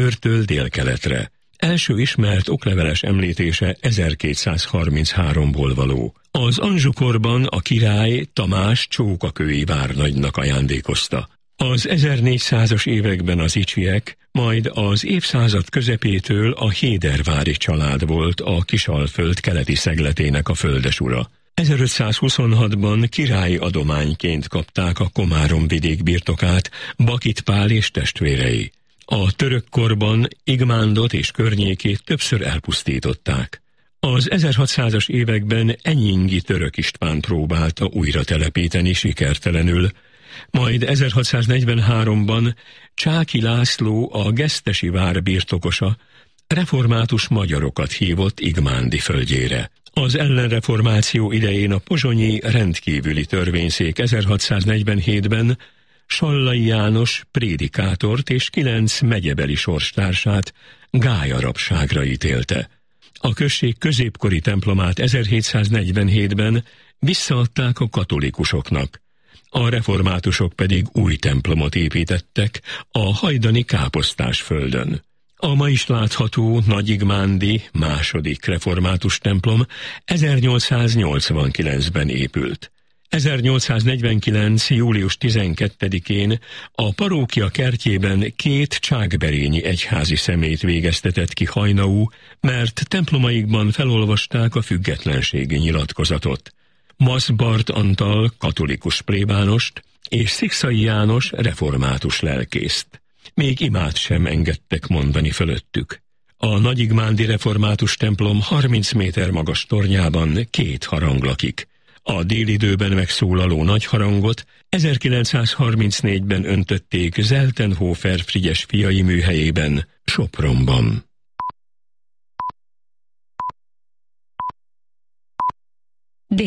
Győrtől délkeletre. Első ismert okleveles említése 1233-ból való. Az Anjou-korban a király Tamás csókakői várnagynak ajándékozta. Az 1400-as években az Icsiek, majd az évszázad közepétől a Hédervári család volt a Kisalföld keleti szegletének a földesura. 1526-ban királyi adományként kapták a Komárom vidék birtokát Bakit Pál és testvérei. A török korban Igmándot és környékét többször elpusztították. Az 1600-as években Enyingi Török István próbálta újra telepíteni sikertelenül, majd 1643-ban Csáky László, a Gesztesi vár birtokosa, református magyarokat hívott Igmándi földjére. Az ellenreformáció idején a pozsonyi rendkívüli törvényszék 1647-ben Sallai János prédikátort és 9 megyebeli sorstársát gályarabságra ítélte. A község középkori templomát 1747-ben visszaadták a katolikusoknak. A reformátusok pedig új templomot építettek a hajdani Káposztásföldön. A ma is látható Nagyigmándi második református templom 1889-ben épült. 1849. július 12-én a parókia kertjében 2 csákberényi egyházi személyt végeztetett ki Hajnaú, mert templomaikban felolvasták a függetlenségi nyilatkozatot. Maszbart Antal katolikus plébánost és Szikszai János református lelkészt. Még imát sem engedtek mondani fölöttük. A Nagyigmándi református templom 30 méter magas tornyában 2 harang lakik. A délidőben megszólaló nagy harangot 1934-ben öntötték Zeltenhofer Frigyes fiai műhelyében, Sopronban.